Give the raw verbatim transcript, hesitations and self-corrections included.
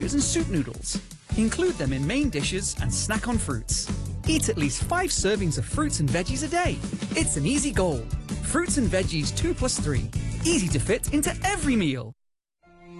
and soup noodles. Include them in main dishes and snack on fruits. Eat at least five servings of fruits and veggies a day. It's an easy goal. Fruits and veggies two plus three. Easy to fit into every meal.